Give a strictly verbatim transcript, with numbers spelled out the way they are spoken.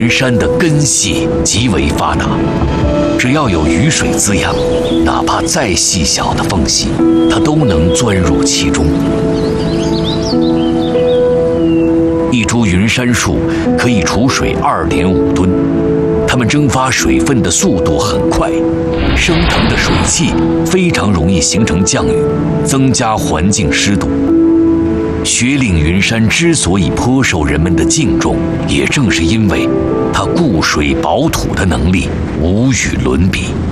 云山的根系极为发达，只要有雨水滋养，哪怕再细小的缝隙，它都能钻入其中。一株云杉树可以储水 二点五 吨，它们蒸发水分的速度很快，升腾的水汽非常容易形成降雨，增加环境湿度。雪岭云杉之所以颇受人们的敬重，也正是因为它固水保土的能力无与伦比。